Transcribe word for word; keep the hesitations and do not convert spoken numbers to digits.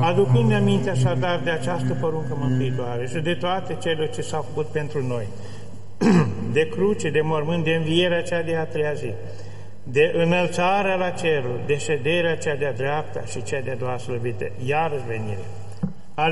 aducând aminte așadar de această poruncă mântuitoare și de toate cele ce s-au făcut pentru noi, de cruce, de mormânt, de învierea cea de a treia zi, de înălțarea la ceruri, de șederea cea de-a dreapta și cea de-a doua slăvită, iarăși venire,